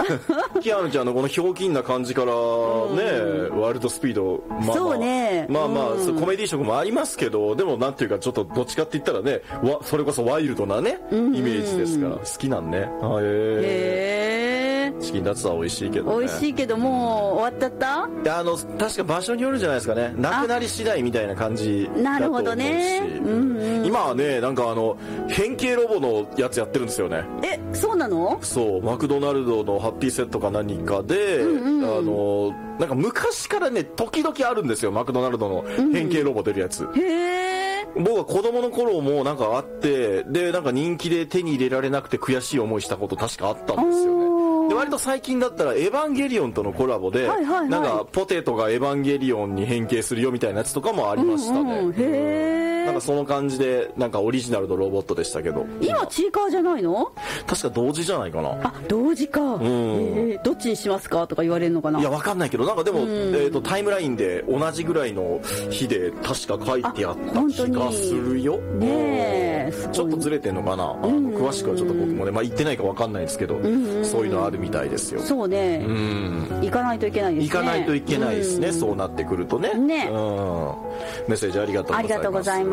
キアヌちゃんのこのひょうきんな感じからね、ワイルドスピード、 そうね、 コメディ色もありますけど、でもなんていうかちょっとどっちかって言ったらね、それこそワイルドなね、イメージですから好きなんね。チキンラツは美味しいけどね。 美味しいけどもう終わっちゃった？ 確か場所によるじゃないですかね。なくなり次第みたいな感じだと思うし。なるほどね。今はね、なんか変形ロボのやつやってるんですよね。 そうなの？ そう、マクドナルドのハッピーセットか何かで、なんか昔からね、時々あるんですよ、マクドナルドの変形ロボ出るやつ。僕は子供の頃もなんかあって、で、なんか人気で手に入れられなくて悔しい思いしたこと確かあったんですよね。で、割と最近だったらエヴァンゲリオンとのコラボで、なんかポテトがエヴァンゲリオンに変形するよみたいなやつとかもありましたね。なんかその感じで、なんかオリジナルのロボットでしたけど。 今チーカーじゃないの？ 確か同時じゃないかな。 同時か。どっちにしますかとか言われるのかな。 いや、わかんないけど、なんかでも、タイムラインで同じぐらいの日で確か書いてあった気がするよ。ちょっとずれてんのかな。詳しくはちょっと僕もね、言ってないかわかんないですけど、そういうのあるみたいですよ。 そうね。行かないといけないですね。 行かないといけないですね。そうなってくるとね。メッセージありがとうございます。 ありがとうございます。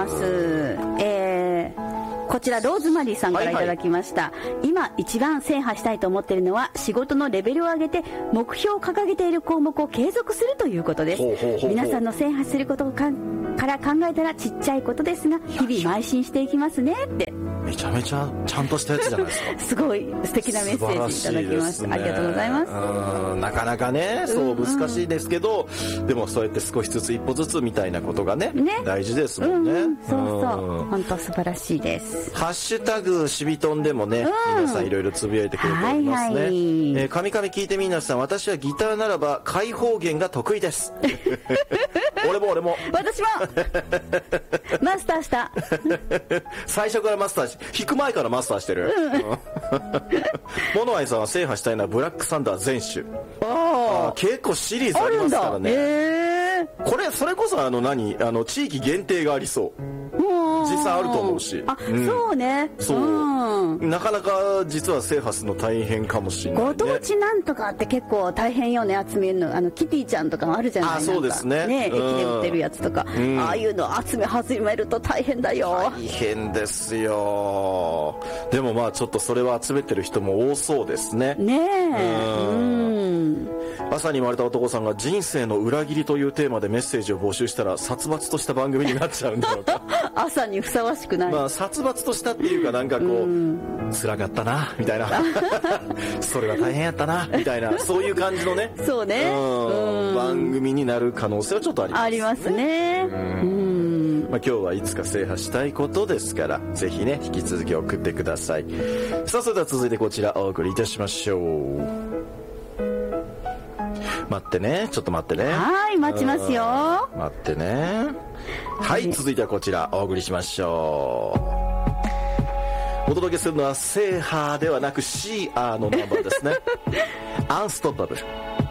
こちらローズマリーさんからいただきました。今一番制覇したいと思っているのは、仕事のレベルを上げて目標を掲げている項目を継続するということです。皆さんの制覇することから考えたらちっちゃいことですが、日々邁進していきますねって。 めちゃめちゃちゃんとしたやつじゃないですか。 すごい素敵なメッセージいただきました。ありがとうございます。 なかなかね、そう難しいですけど、でもそうやって少しずつ一歩ずつみたいなことがね、大事ですもんね。 そう本当素晴らしいです。 ハッシュタグしびとんでもね、皆さんいろいろつぶやいてくれておりますね。神々聞いてみなさん、私はギターならば開放弦が得意です。俺も私もマスターした最初からマスターし、弾く前からマスターしてる。モノアイさんは制覇したいのはブラックサンダー全種。結構シリーズありますからね。これそれこそ地域限定がありそう。実際あると思うし。 そうね。 なかなか実は制覇するの大変かもしれない、ね。 ご当地なんとかって結構大変よね、集めるの。キティちゃんとかもあるじゃないですか。 そうですね。 駅で売ってるやつとか、ああいうの集め始めると大変だよ。 大変ですよ。でもちょっとそれは集めてる人も多そうですね。朝に生まれた男さんが人生の裏切りというテーマでメッセージを募集したら殺伐とした番組になっちゃうんだろうか。 朝にふさわしくない。 殺伐としたっていうか、なんかこう、辛かったなみたいなそれは大変やったなみたいな、そういう感じのね、 そうね、 番組になる可能性はちょっとありますね。 ありますね。 今日はいつか制覇したいことですから、ぜひね引き続き送ってください。さあ、それでは続いてこちらお送りいたしましょう。待ってね、ちょっと待ってね。 はい、待ちますよ。 待ってね。はい、続いてはこちらお送りしましょう。お届けするのは制覇ではなくシーアーのナンバーですね。アンストッパブル。